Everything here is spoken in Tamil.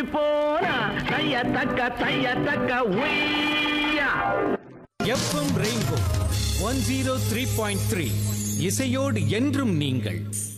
போனா தைய தக்க உய்யா. எஃப்எம் ரெயின்போ 103.3 இசையோடு என்றும் நீங்கள்.